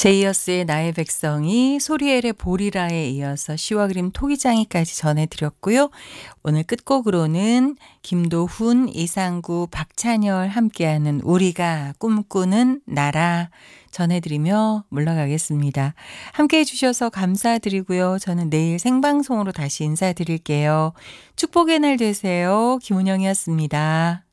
제이어스의 나의 백성이, 소리엘의 보리라에 이어서 시와 그림 토기장이까지 전해드렸고요. 오늘 끝곡으로는 김도훈, 이상구, 박찬열 함께하는 우리가 꿈꾸는 나라 전해드리며 물러가겠습니다. 함께해 주셔서 감사드리고요. 저는 내일 생방송으로 다시 인사드릴게요. 축복의 날 되세요. 김은영이었습니다.